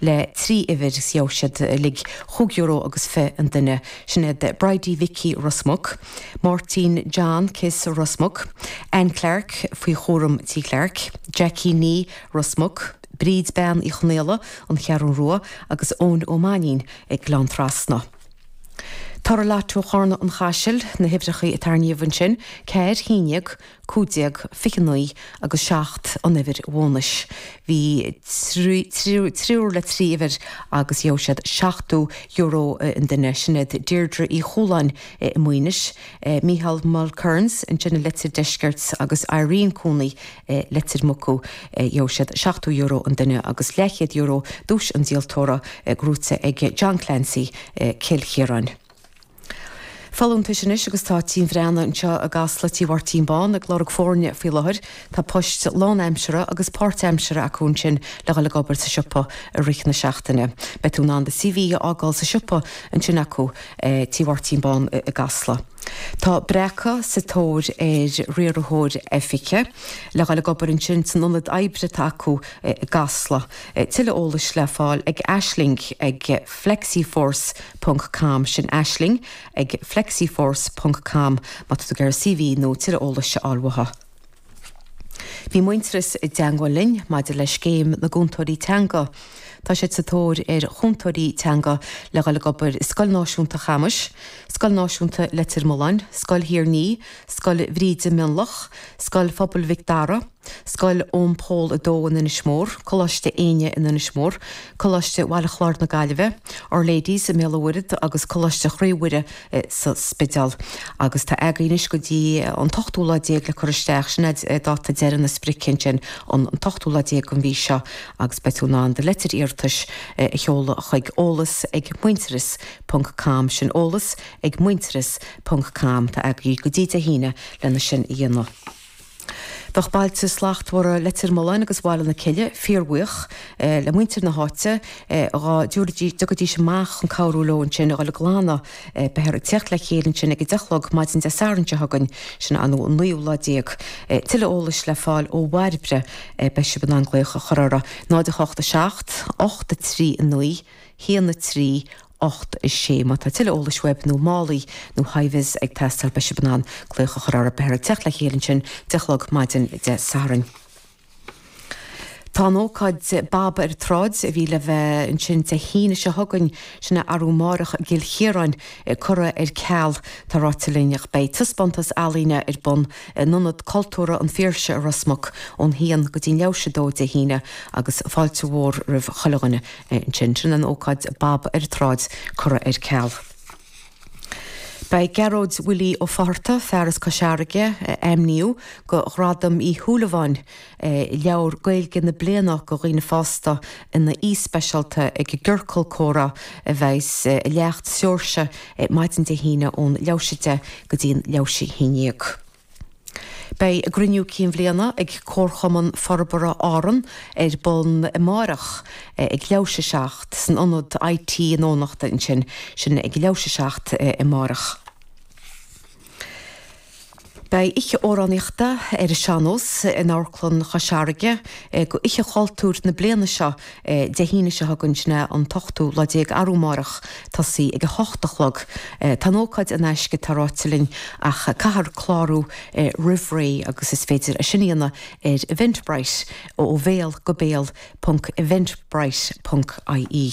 le 3 iver siawsiad lig €1 agus fe an duine sinne de Bridie Vicky Rusmuk, Martin John Kiss Rusmuk, Anne Clark fwy chórum T. Clark, Jackie Nee Rusmuk, Bríd Ben I chnéile an chearún rua agus ón ómánín ag Glantrasna. Tar lá tú chána an chaisiil na hibrechaí tarníomhann sin, céir híineag, cúdeag, fichanúi agus 7 an ifir bhónais. Bhí 3 ifir agus jeosiad €7 in duine sinad Deirdre I Chúlainn I muoinis, Micheál Mulkerns in sinna litir deisgurt agus Irene Cooney litir mucú jeosiad €7 in duine agus €100 dús an díaltóra grúte ag John Clancy Kilchieran. Fallúnta sin is agus tá tín bhreanna anseo a gasla tíhhartín bán ag lorg fórne fí láthir tá poist lán aimsere agus páirt aimsere a cún sin le gaile gobar sa siopa a rich na seachtaine. Betún an de CV ágáil sa siopa an sin acu tíhhartín bán a gasla. Tá brecha sa tóir riarthóir effice le gaile gobar an sin san nulad aibre acu gasla. Tuile ólas le fáil ag Aisling ag flexiforce.com sin Aisling ag flexiforce.com má tú gur CV nó tuile ólas se alwatha. Bhí muinteras I deangáilinn maidir leis céim na gúntóirí teanga. Tá sé sa tóir chuntóirí teanga le gaile gobar Scoil Náisiúnta Chamas, Scoil Náisiúnta Litir Mullain, Scoil Hiarní, Scoil Bhríde Minlach, Scoil Phobal Victara, Scoil Ón Paul a Dóin in Ismór, Coláiste Aine in Ismór, Coláiste Bhailechláir na Gaillimhe, Our Ladies in Mélahuirid agus Coláiste Chraohuire sa Spidal. Agus tá agaínis go dtí an 8 déag le choristeach sinad dáta dearan na spricin sin an 8 déag an bhí seo agus betúna an de litir irtas cheola chuig ólas ag muinteras.com sin ólas ag muinteras.com tá agaí go dtí a híine lena sin íana. Bach bailte slachtmhór litir Mullain agus bháil na ciile fíorhuich le muintir na háte rá dúirdí dogadtí sem meach an cabhrú lón sin a gáil glána behear teach le chéann sin ag dechlog maidin de sairnte hagann sin an nuúla déag. Tuile ólas le fáil ó bhharbre be se ban an gléocha chorara 9-8 8-3 9 1-3 8 is sé má tá tuile ólas web nó málaí nó haimhis ag testal be se banán gléocha chorara behear teach le chéann sin dechlog maidin de sairn. Tá nócad baba tráid a bhí le bheith an sin de híine se thugann sinna arúmárach Gilchieran cura ceall tá rátalíneach bei tuspántas alíne bun nunad cultúra an fíorse a Rusmuk ón hían go dtí leabhse dó de híine agus fáilte mhór rih chalaganna an sin an ócad baba tráid cura ceall. Bei Gerard Willie O'Farta, Ferris Cosharige, Emniu, go radam I Húlaváin, leabhar gailge na blianach go riine fásta in na specialta ag ggurcail córa a bheits leacht seorse maidin de híine ón leabhsite go dtíon leabhsí híineag. Bei a griniú cín bbliana ag córchaman farbara áran bun márach ag leabhse seacht san anad IT an ónachta in sin ag leabhse seacht márach. Bei iche óráníochta seanós in áirclann Chasharige go iche cháiltúr na bliana seo de híine se hagann sinna an 8 déag arúmárach tasí ag 8 tá nócaid an eisce tarátilinn ach cahar chlárú rihraí agus is féidir a sinníana Eventbrite ó véal.eventbrite.ie.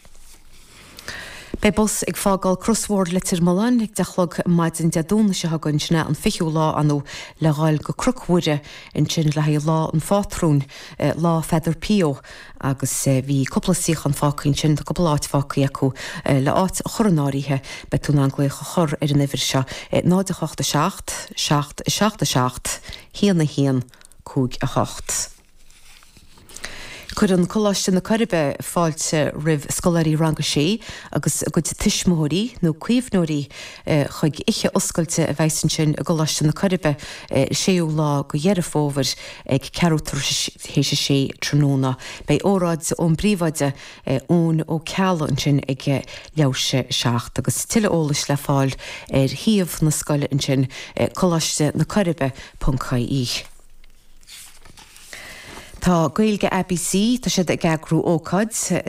Bei bus ag fágáil crossword litir Mullain ag dechlog maidin de dúna se hagann sinna an fichiú lá anú le gáil go cruchhuire in sin le lá an fátrún lá Feather Pio agus bhí coppla síoch an fácaín sin de coppla áit fácaí acu le áit choranáirithe betún an gléocha chor an ifir seo 9-8 7-7 1-1 2-8. Chud an choláiste na Caribe fáilte rih scoláirí ranga sé agus go tiismóirí nó cuomhnóirí chuig iche oscailte a bheisann sin a goláiste na Caribe séú lá go dhearafóver ag ceútar héise sé tróna. Bei óráid ón bríomhaide ón ó cealla an sin ag leabhse seacht agus tuile ólas le fáil thiamh na scoile an sin choláiste na Caribe.ie. Tá gailge ABC tá siad ag agrú ócad